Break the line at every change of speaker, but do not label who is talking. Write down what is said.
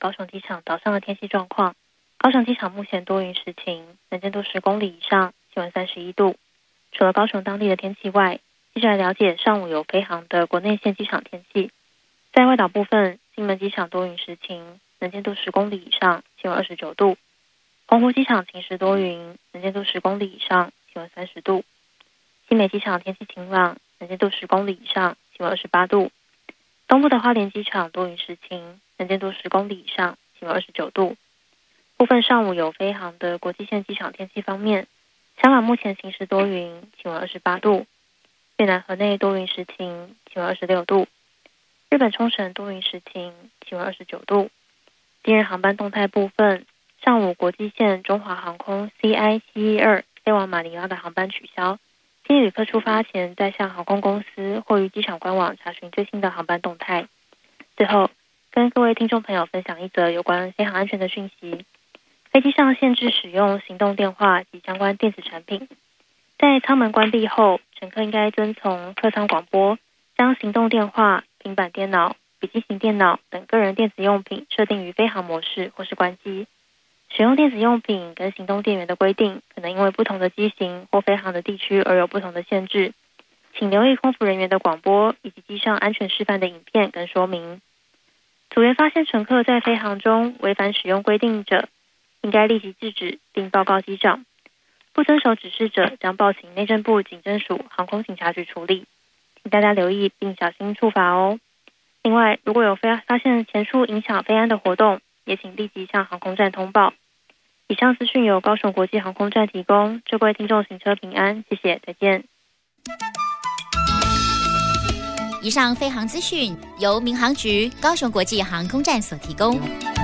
高雄机场早上的天气状况。高雄机场目前多云时晴，能见度10公里以上，气温31度。除了高雄当地的天气外，接下来了解上午有飞航的国内线机场天气。在外岛部分，金门机场多云时晴，能见度10公里以上，气温29度。澎湖机场晴时多云，能见度10公里以上，气温30度。新北机场天气晴朗，能见度10公里以上，气温28度。东部的花莲机场多云时晴，能见度10公里以上，气温29度。部分上午有飞航的国际线机场天气方面，香港目前晴时多云，气温28度。越南河内多云时晴，气温26度。日本冲绳多云时晴，气温29度。今日航班动态部分，上午国际线中华航空 CI712 飞往马尼拉的航班取消，建议旅客出发前再向航空公司或于机场官网查询最新的航班动态。最后，跟各位听众朋友分享一则有关飞航安全的讯息。飞机上限制使用行动电话及相关电子产品。在舱门关闭后，乘客应该遵从客舱广播，将行动电话、平板电脑、笔记型电脑等个人电子用品设定于飞行模式或是关机。使用电子用品跟行动电源的规定，可能因为不同的机型或飞行的地区而有不同的限制。请留意空服人员的广播以及机上安全示范的影片跟说明。组员发现乘客在飞行中违反使用规定者，应该立即制止并报告机长。不遵守指示者将报请内政部警政署航空警察局处理，请大家留意并小心处罚哦。另外，如果有发现前述影响飞安的活动，也请立即向航空站通报。以上资讯由高雄国际航空站提供，祝各位听众行车平安，谢谢，再见。
以上飞航资讯由民航局高雄国际航空站所提供。